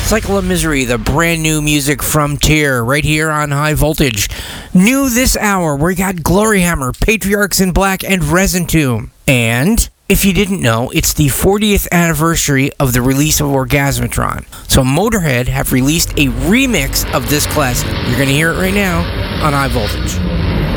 Cycle of Misery, the brand new music from Tyr, right here on High Voltage. New this hour, we got Gloryhammer, Patriarchs in Black, and Resin Tomb. And if you didn't know, it's the 40th anniversary of the release of Orgasmatron. So Motorhead have released a remix of this classic. You're going to hear it right now on High Voltage.